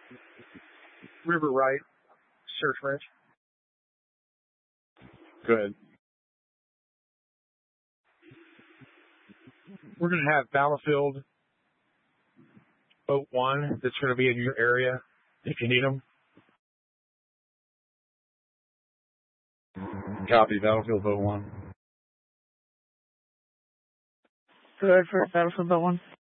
River Right, Search Ranch. Good. We're going to have Battlefield Boat 1 that's going to be in your area if you need them. Copy, Battlefield Boat 1. Good for Battlefield Boat 1.